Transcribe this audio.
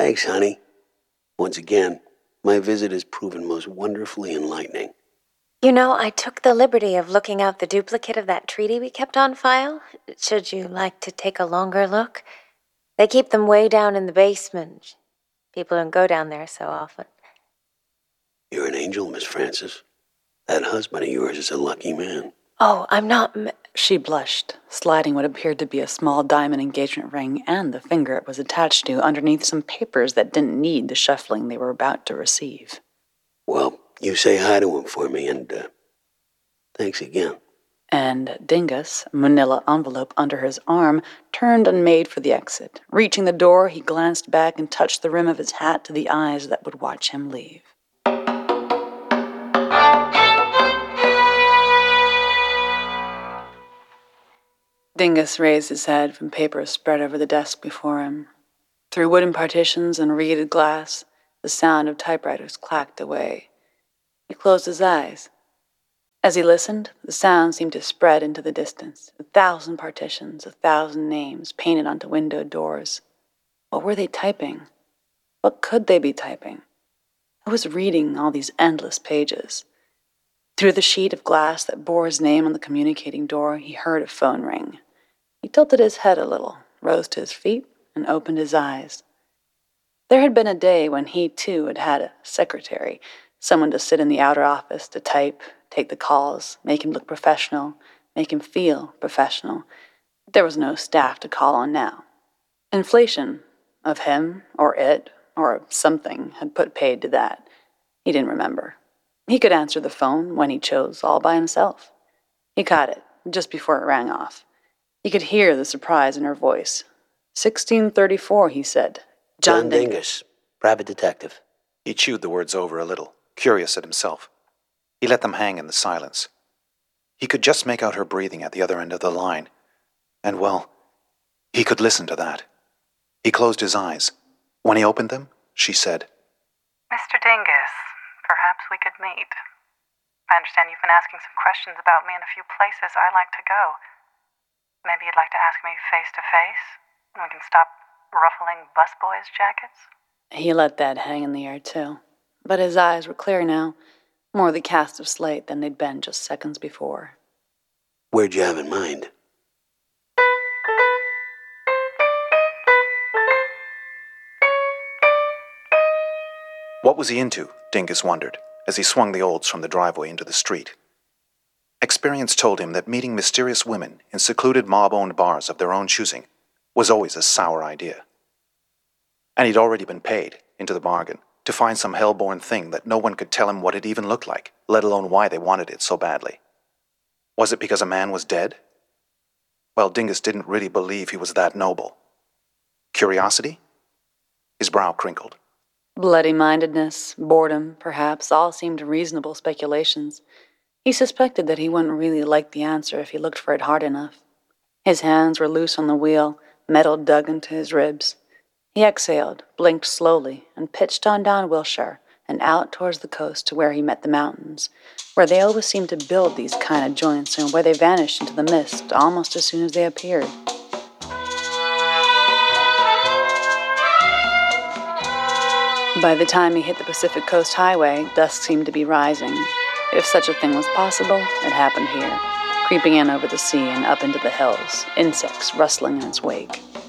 Thanks, honey. Once again, my visit has proven most wonderfully enlightening. You know, I took the liberty of looking out the duplicate of that treaty we kept on file. Should you like to take a longer look? They keep them way down in the basement. People don't go down there so often. You're an angel, Miss Francis. That husband of yours is a lucky man. Oh, I'm not... She blushed, sliding what appeared to be a small diamond engagement ring and the finger it was attached to underneath some papers that didn't need the shuffling they were about to receive. Well, you say hi to him for me, and thanks again. And Dingus, a manila envelope under his arm, turned and made for the exit. Reaching the door, he glanced back and touched the rim of his hat to the eyes that would watch him leave. Dingus raised his head from papers spread over the desk before him. Through wooden partitions and reeded glass, the sound of typewriters clacked away. He closed his eyes. As he listened, the sound seemed to spread into the distance. 1,000 partitions, 1,000 names painted onto window doors. What were they typing? What could they be typing? Who was reading all these endless pages? Through the sheet of glass that bore his name on the communicating door, he heard a phone ring. He tilted his head a little, rose to his feet, and opened his eyes. There had been a day when he, too, had had a secretary, someone to sit in the outer office to type, take the calls, make him look professional, make him feel professional. There was no staff to call on now. Inflation of him, or it, or something had put paid to that. He didn't remember. He could answer the phone when he chose, all by himself. He caught it, just before it rang off. He could hear the surprise in her voice. 1634, he said. John Dingus, private detective. He chewed the words over a little, curious at himself. He let them hang in the silence. He could just make out her breathing at the other end of the line. And, well, he could listen to that. He closed his eyes. When he opened them, she said, Mr. Dingus, perhaps we could meet. I understand you've been asking some questions about me in a few places I like to go. Maybe you'd like to ask me face to face, and we can stop ruffling busboys' jackets? He let that hang in the air, too. But his eyes were clear now, more the cast of slate than they'd been just seconds before. Where'd you have in mind? What was he into, Dingus wondered, as he swung the Olds from the driveway into the street. Experience told him that meeting mysterious women in secluded mob-owned bars of their own choosing was always a sour idea. And he'd already been paid, into the bargain, to find some hell-born thing that no one could tell him what it even looked like, let alone why they wanted it so badly. Was it because a man was dead? Well, Dingus didn't really believe he was that noble. Curiosity? His brow crinkled. Bloody-mindedness, boredom, perhaps, all seemed reasonable speculations. He suspected that he wouldn't really like the answer if he looked for it hard enough. His hands were loose on the wheel, metal dug into his ribs. He exhaled, blinked slowly, and pitched on down Wilshire and out towards the coast to where he met the mountains, where they always seemed to build these kind of joints and where they vanished into the mist almost as soon as they appeared. By the time he hit the Pacific Coast Highway, dusk seemed to be rising. If such a thing was possible, it happened here, creeping in over the sea and up into the hills, insects rustling in its wake.